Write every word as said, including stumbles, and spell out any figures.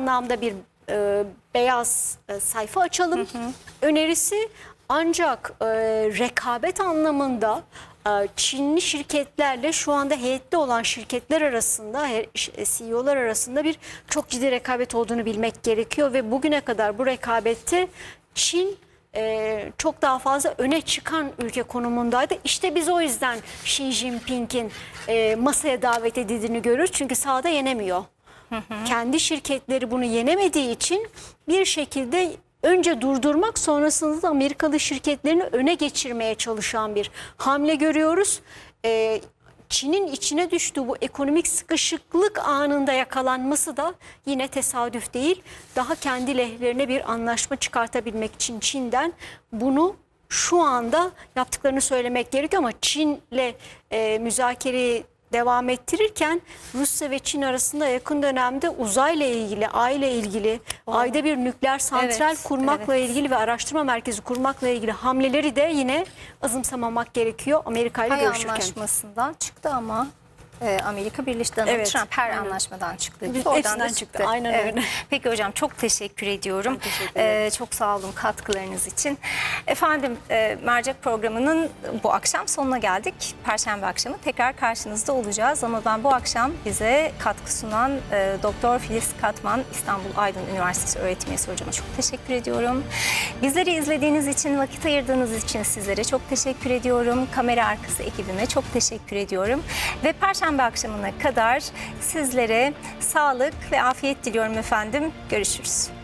anlamda bir e, beyaz e, sayfa açalım hı hı. önerisi. Ancak e, rekabet anlamında e, Çinli şirketlerle şu anda heyette olan şirketler arasında, C E O'lar arasında bir çok ciddi rekabet olduğunu bilmek gerekiyor ve bugüne kadar bu rekabette Çin Ee, çok daha fazla öne çıkan ülke konumundaydı. İşte biz o yüzden Xi Jinping'in e, masaya davet edildiğini görürüz. Çünkü sahada yenemiyor. Hı hı. Kendi şirketleri bunu yenemediği için bir şekilde önce durdurmak, sonrasında da Amerikalı şirketlerini öne geçirmeye çalışan bir hamle görüyoruz. Ee, Çin'in içine düştüğü bu ekonomik sıkışıklık anında yakalanması da yine tesadüf değil. Daha kendi lehlerine bir anlaşma çıkartabilmek için Çin'den bunu şu anda yaptıklarını söylemek gerekiyor ama Çin'le e, müzakereyi devam ettirirken Rusya ve Çin arasında yakın dönemde uzayla ilgili, ayla ilgili, oh. ayda bir nükleer santral evet, kurmakla evet. ilgili ve araştırma merkezi kurmakla ilgili hamleleri de yine azımsamamak gerekiyor Amerika ile görüşürken. Hay anlaşmasından çıktı ama Amerika Birleşik Devletleri evet, Trump her aynen. anlaşmadan çıktı. Biz oradan da çıktı. çıktı. Aynen evet. öyle. Peki hocam çok teşekkür ediyorum. Teşekkür ee, çok sağ olun katkılarınız için. Efendim e, Mercek programının bu akşam sonuna geldik. Perşembe akşamı tekrar karşınızda olacağız. Ama ben bu akşam bize katkı sunan e, Doktor Filiz Katman İstanbul Aydın Üniversitesi öğretim üyesi hocama çok teşekkür ediyorum. Bizleri izlediğiniz için, vakit ayırdığınız için sizlere çok teşekkür ediyorum. Kamera arkası ekibime çok teşekkür ediyorum. Ve Perşembe Perşembe akşamına kadar sizlere sağlık ve afiyet diliyorum efendim. Görüşürüz.